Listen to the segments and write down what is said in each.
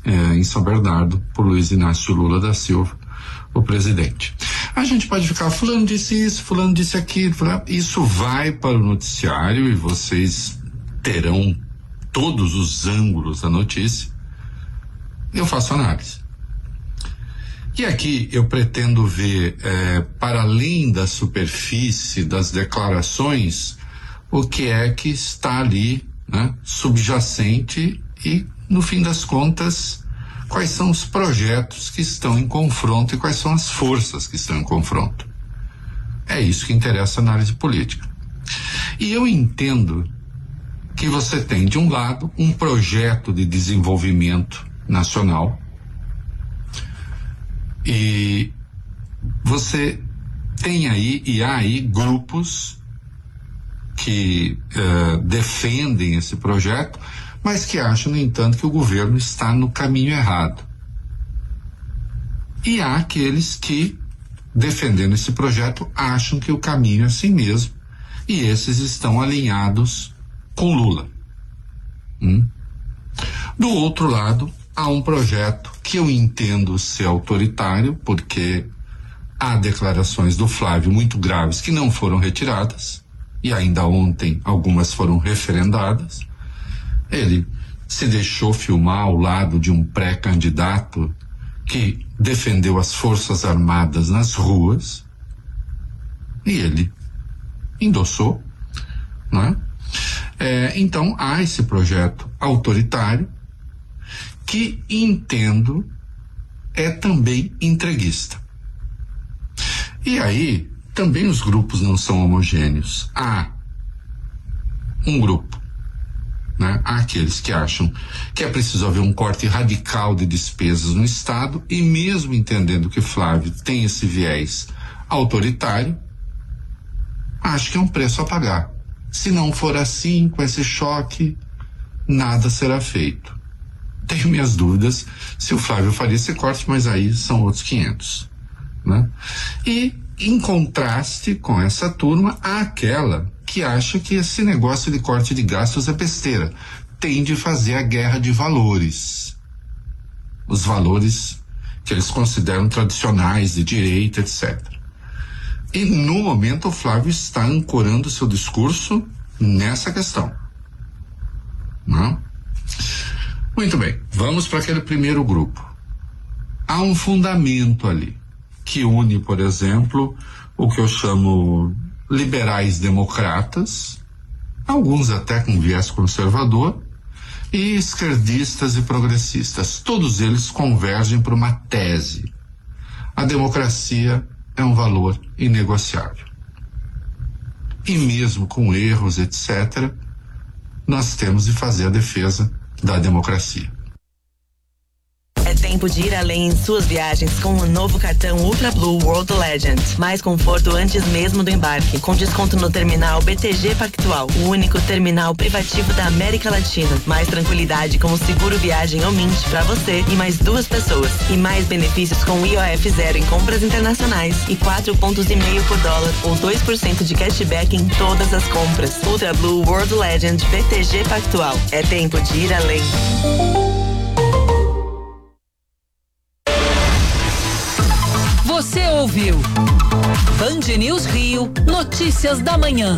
em São Bernardo por Luiz Inácio Lula da Silva, o presidente. A gente pode ficar fulano disse isso, fulano disse aquilo, isso vai para o noticiário e vocês terão todos os ângulos da notícia. Eu faço análise. E aqui eu pretendo ver, para além da superfície das declarações, o que é que está ali, né, subjacente e, no fim das contas, quais são os projetos que estão em confronto e quais são as forças que estão em confronto. É isso que interessa a análise política. E eu entendo que você tem, de um lado, um projeto de desenvolvimento nacional e você tem aí, e há aí, grupos que defendem esse projeto, mas que acham, no entanto, que o governo está no caminho errado. E há aqueles que, defendendo esse projeto, acham que o caminho é assim mesmo, e esses estão alinhados com Lula. Do outro lado, há um projeto que eu entendo ser autoritário, porque há declarações do Flávio muito graves que não foram retiradas, e ainda ontem algumas foram referendadas. Ele se deixou filmar ao lado de um pré-candidato que defendeu as Forças Armadas nas ruas, e ele endossou, não é? Então há esse projeto autoritário que, entendo, é também entreguista. E aí também os grupos não são homogêneos. Há um grupo, né? Há aqueles que acham que é preciso haver um corte radical de despesas no Estado, e mesmo entendendo que Flávio tem esse viés autoritário, acho que é um preço a pagar. Se não for assim, com esse choque, nada será feito. Tenho minhas dúvidas se o Flávio faria esse corte, mas aí são outros 500, né? E, em contraste com essa turma, há aquela que acha que esse negócio de corte de gastos é besteira. Tem de fazer a guerra de valores. Os valores que eles consideram tradicionais, de direita, etc. E, no momento, o Flávio está ancorando seu discurso nessa questão. Não? Muito bem, vamos para aquele primeiro grupo. Há um fundamento ali, que une, por exemplo, o que eu chamo liberais democratas, alguns até com viés conservador, e esquerdistas e progressistas. Todos eles convergem para uma tese. A democracia é um valor inegociável. E mesmo com erros, etc., nós temos de fazer a defesa da democracia. É tempo de ir além em suas viagens com o novo cartão Ultra Blue World Legend. Mais conforto antes mesmo do embarque, com desconto no terminal BTG Pactual, o único terminal privativo da América Latina. Mais tranquilidade com o seguro viagem Omint para você e mais 2 pessoas. E mais benefícios com IOF zero em compras internacionais e 4,5 pontos por dólar ou 2% de cashback em todas as compras. Ultra Blue World Legend BTG Pactual. É tempo de ir além. Você ouviu Band News Rio, notícias da manhã.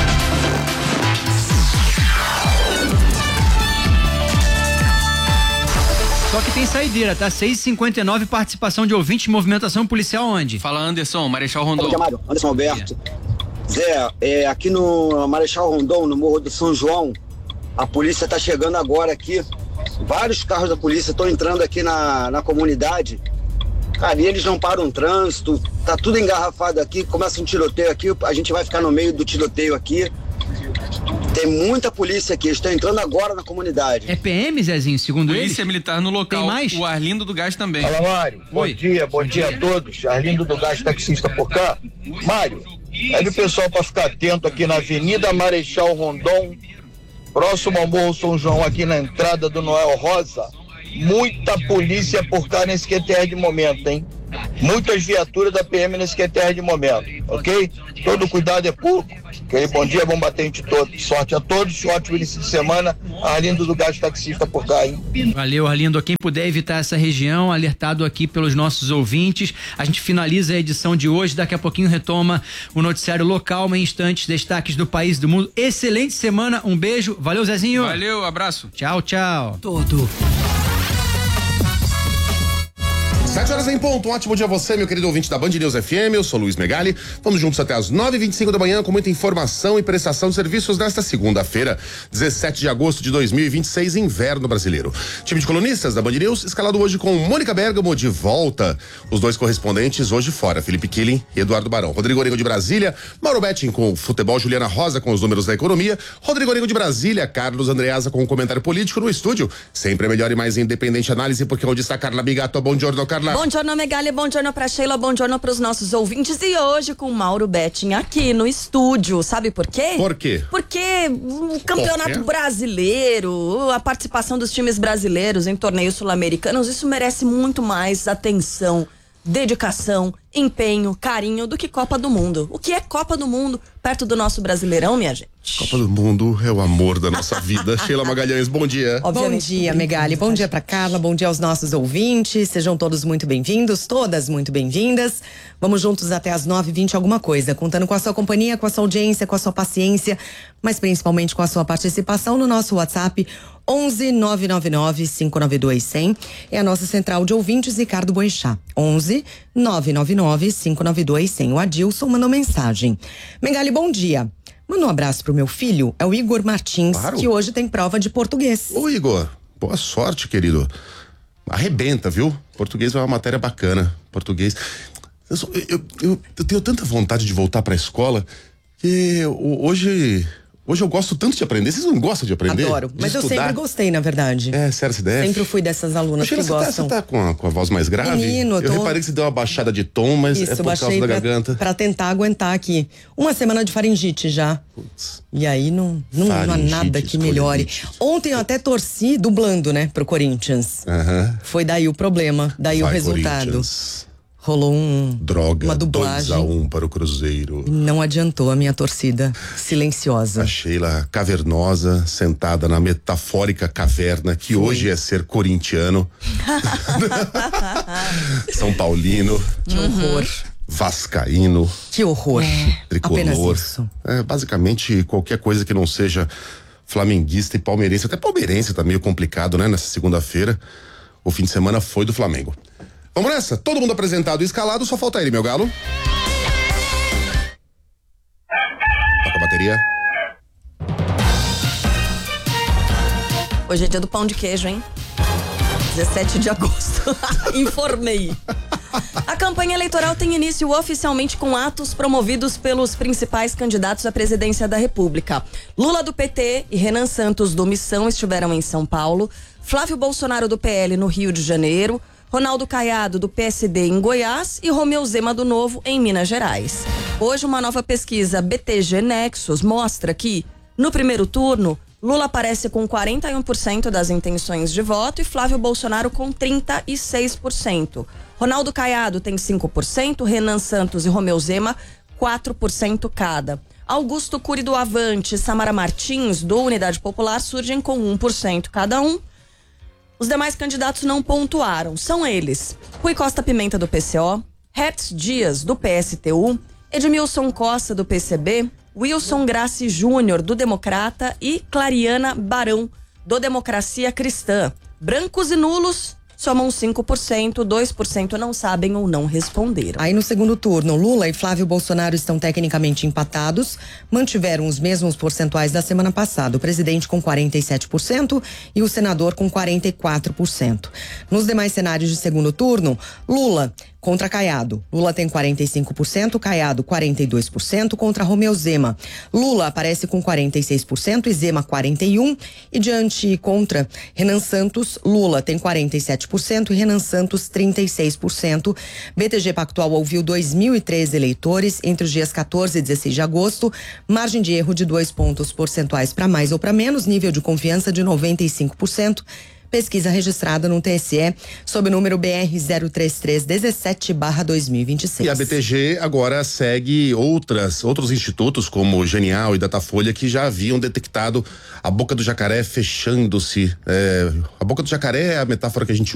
Só que tem saideira, tá? 6h59, participação de ouvinte, movimentação policial onde? Fala, Anderson, Marechal Rondon. Anderson Alberto. Zé, aqui no Marechal Rondon, no Morro do São João, a polícia tá chegando agora aqui. Vários carros da polícia estão entrando aqui na comunidade. Cara, e eles não param o trânsito, tá tudo engarrafado aqui, começa um tiroteio aqui, a gente vai ficar no meio do tiroteio aqui. Tem muita polícia aqui, estão entrando agora na comunidade. É PM, Zezinho, segundo eles? Polícia Militar no local. Tem mais? O Arlindo do Gás também. Fala, Mário. Bom dia a todos. Arlindo do Gás, taxista por cá. Mário, pede o pessoal para ficar atento aqui na Avenida Marechal Rondon, próximo ao Morro São João, aqui na entrada do Noel Rosa. Muita polícia por cá nesse QTR de momento, hein? muitas viaturas da PM nesse QTR de momento, ok? Todo cuidado é pouco, ok? Bom dia, bom batente todo. Sorte a todos, ótimo início de semana. Arlindo do Gás Taxista por cá, hein? Valeu, Arlindo. Quem puder evitar essa região, alertado aqui pelos nossos ouvintes. A gente finaliza a edição de hoje, daqui a pouquinho retoma o noticiário local, em instantes, destaques do país e do mundo. Excelente semana, um beijo. Valeu, Zezinho. Valeu, abraço. Tchau, tchau. Todo. 7h em ponto, um ótimo dia a você, meu querido ouvinte da Band News FM, eu sou Luiz Megali, vamos juntos até as 9h25 da manhã com muita informação e prestação de serviços nesta segunda-feira, 17 de agosto de 2026, inverno brasileiro. Time de colunistas da Band News, escalado hoje com Mônica Bergamo de volta, os dois correspondentes hoje fora, Felipe Killing e Eduardo Barão, Rodrigo Orengo de Brasília, Mauro Betting com o futebol, Juliana Rosa com os números da economia, Rodrigo Orengo de Brasília, Carlos Andreasa com o comentário político no estúdio, sempre a melhor e mais independente análise, porque onde está Carla Bigato, bom giorno, Carla. Bom giorno, Megali, bom giorno pra Sheila, bom giorno pros nossos ouvintes e hoje com Mauro Betting aqui no estúdio, sabe por quê? Por quê? Porque o campeonato brasileiro, a participação dos times brasileiros em torneios sul-americanos, isso merece muito mais atenção, dedicação, empenho, carinho do que Copa do Mundo. O que é Copa do Mundo perto do nosso Brasileirão, minha gente? Copa do Mundo é o amor da nossa vida. Sheila Magalhães, bom dia. Bom dia, Megali. Bom dia pra Carla, bom dia aos nossos ouvintes. Sejam todos muito bem-vindos, todas muito bem-vindas. Vamos juntos até as 9h20 alguma coisa, contando com a sua companhia, com a sua audiência, com a sua paciência, mas principalmente com a sua participação no nosso WhatsApp 11 999 592 100. É a nossa central de ouvintes, Ricardo Boixá. 11 999 592 100. O Adilson mandou mensagem. Megali, bom dia. Manda um abraço pro meu filho, é o Igor Martins, claro, que hoje tem prova de português. Ô Igor, boa sorte, querido. Arrebenta, viu? Português é uma matéria bacana. Português. Eu tenho tanta vontade de voltar pra escola que hoje eu gosto tanto de aprender. Vocês não gostam de aprender? Adoro, mas eu sempre gostei, na verdade. É, CDF. Sempre fui dessas alunas que gostam. Você tá com a voz mais grave? Menino, eu reparei que você deu uma baixada de tom, mas isso, é por causa da garganta. Pra tentar aguentar aqui. Uma semana de faringite já. Putz. E aí não há nada que melhore. Ontem eu até torci, dublando, né, pro Corinthians. Foi daí o problema, daí o resultado. Rolou uma dublagem. 2-1 para o Cruzeiro. Não adiantou a minha torcida silenciosa. A Sheila cavernosa, sentada na metafórica caverna, que hoje é ser corintiano. São Paulino. Que horror. Vascaíno. Que horror. Tricolor. Apenas isso. Basicamente qualquer coisa que não seja flamenguista e palmeirense. Até palmeirense tá meio complicado, né? Nessa segunda-feira. O fim de semana foi do Flamengo. Vamos nessa? Todo mundo apresentado e escalado, só falta ele, meu galo. Toca a bateria. Hoje é dia do pão de queijo, hein? 17 de agosto. Informei. A campanha eleitoral tem início oficialmente com atos promovidos pelos principais candidatos à presidência da República. Lula do PT e Renan Santos do Missão estiveram em São Paulo, Flávio Bolsonaro do PL no Rio de Janeiro, Ronaldo Caiado do PSD em Goiás e Romeu Zema do Novo em Minas Gerais. Hoje uma nova pesquisa BTG Nexus mostra que, no primeiro turno, Lula aparece com 41% das intenções de voto e Flávio Bolsonaro com 36%. Ronaldo Caiado tem 5%, Renan Santos e Romeu Zema 4% cada. Augusto Cury do Avante e Samara Martins do Unidade Popular surgem com 1% cada um. Os demais candidatos não pontuaram. São eles: Rui Costa Pimenta do PCO, Hertz Dias do PSTU, Edmilson Costa do PCB, Wilson Graci Júnior do Democrata e Clariana Barão do Democracia Cristã. Brancos e nulos somam 5%, 2% não sabem ou não responderam. Aí no segundo turno, Lula e Flávio Bolsonaro estão tecnicamente empatados, mantiveram os mesmos percentuais da semana passada, o presidente com 47% e o senador com 44%. Nos demais cenários de segundo turno, Lula contra Caiado. Lula tem 45%, Caiado 42% contra Romeu Zema. Lula aparece com 46% e Zema 41%. E diante contra Renan Santos, Lula tem 47% e Renan Santos 36%. BTG Pactual ouviu 2.013 eleitores entre os dias 14 e 16 de agosto. Margem de erro de 2 pontos percentuais para mais ou para menos. Nível de confiança de 95%. pesquisa registrada no TSE sob o número BR 03317/2026. E a BTG agora segue outros institutos como o Genial e Datafolha que já haviam detectado a boca do jacaré fechando-se. A boca do jacaré é a metáfora que a gente